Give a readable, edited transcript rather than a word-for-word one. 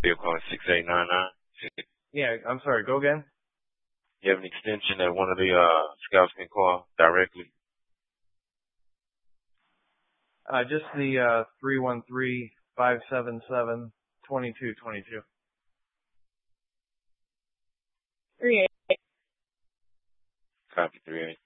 You're calling 6899. Yeah, I'm sorry, go again? You have an extension that one of the scouts can call directly? Just the 313-577-2222. 38. Copy 38.